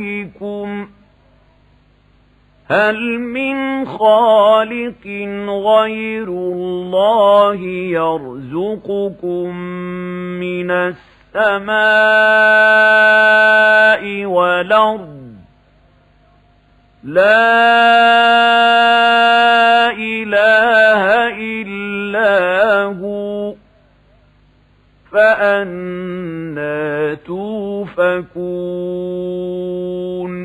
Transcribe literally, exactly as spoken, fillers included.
عليكم هل من خالق غير الله يرزقكم من السماء والأرض لا إله إلا هو فأنى توفكون